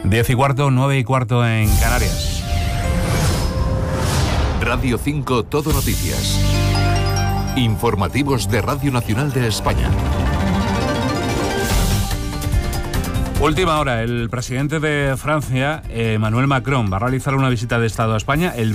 10:15, 9:15 en Canarias. Radio 5 Todo Noticias. Informativos de Radio Nacional de España. Última hora, el presidente de Francia, Emmanuel Macron, va a realizar una visita de Estado a España el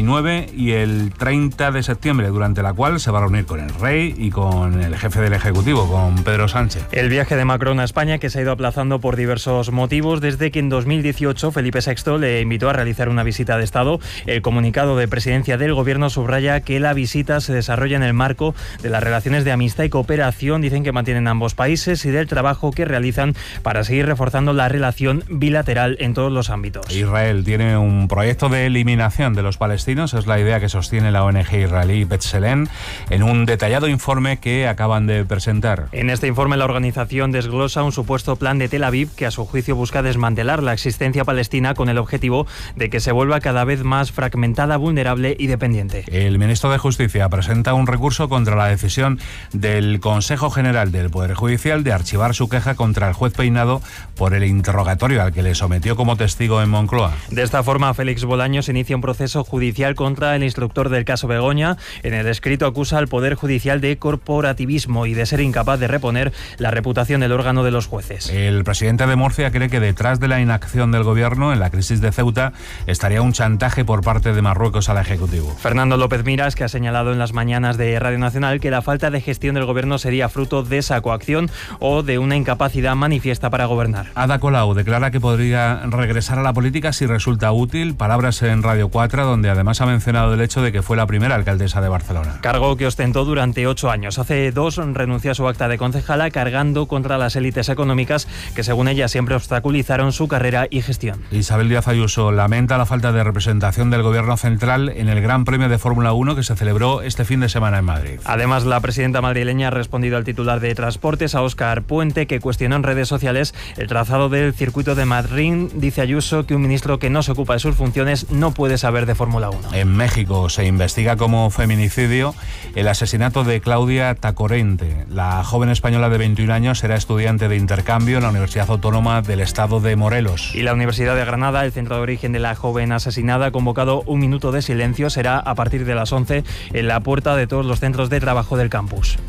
29 y el 30 de septiembre, durante la cual se va a reunir con el rey y con el jefe del Ejecutivo, con Pedro Sánchez. El viaje de Macron a España, que se ha ido aplazando por diversos motivos, desde que en 2018 Felipe VI le invitó a realizar una visita de Estado. El comunicado de presidencia del Gobierno subraya que la visita se desarrolla en el marco de las relaciones de amistad y cooperación, dicen, que mantienen ambos países, y del trabajo que realizan para seguir reforzando la relación bilateral en todos los ámbitos. Israel tiene un proyecto de eliminación de los palestinos, es la idea que sostiene la ONG israelí B'Tselem en un detallado informe que acaban de presentar. En este informe la organización desglosa un supuesto plan de Tel Aviv que a su juicio busca desmantelar la existencia palestina con el objetivo de que se vuelva cada vez más fragmentada, vulnerable y dependiente. El ministro de Justicia presenta un recurso contra la decisión del Consejo General del Poder Judicial de archivar su queja contra el juez Peinado por el interrogatorio al que le sometió como testigo en Moncloa. De esta forma, Félix Bolaños inicia un proceso judicial contra el instructor del caso Begoña. En el escrito acusa al Poder Judicial de corporativismo y de ser incapaz de reponer la reputación del órgano de los jueces. El presidente de Murcia cree que detrás de la inacción del gobierno en la crisis de Ceuta estaría un chantaje por parte de Marruecos al Ejecutivo. Fernando López Miras, que ha señalado en las mañanas de Radio Nacional que la falta de gestión del gobierno sería fruto de esa coacción o de una incapacidad manifiesta para gobernar. Ada Colau declara que podría regresar a la política si resulta útil. Palabras en Radio 4, donde además ha mencionado el hecho de que fue la primera alcaldesa de Barcelona. Cargo que ostentó durante 8 años. Hace 2 renunció a su acta de concejala, cargando contra las élites económicas que, según ella, siempre obstaculizaron su carrera y gestión. Isabel Díaz Ayuso lamenta la falta de representación del Gobierno central en el Gran Premio de Fórmula 1 que se celebró este fin de semana en Madrid. Además, la presidenta madrileña ha respondido al titular de Transportes, a Óscar Puente, que cuestionó en redes sociales el trazado del circuito de Madrid. Dice Ayuso que un ministro que no se ocupa de sus funciones no puede saber de Fórmula 1. En México se investiga como feminicidio el asesinato de Claudia Tacorente. La joven española de 21 años era estudiante de intercambio en la Universidad Autónoma del Estado de Morelos. Y la Universidad de Granada, el centro de origen de la joven asesinada, ha convocado un minuto de silencio. Será a partir de las 11 en la puerta de todos los centros de trabajo del campus.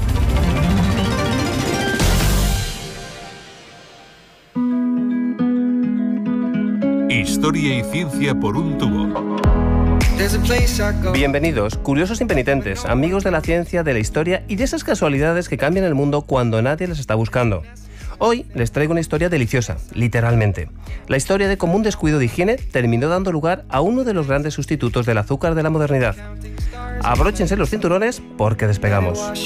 Historia y ciencia por un tubo. Bienvenidos, curiosos impenitentes, amigos de la ciencia, de la historia y de esas casualidades que cambian el mundo cuando nadie las está buscando. Hoy les traigo una historia deliciosa, literalmente. La historia de cómo un descuido de higiene terminó dando lugar a uno de los grandes sustitutos del azúcar de la modernidad. Abróchense los cinturones porque despegamos.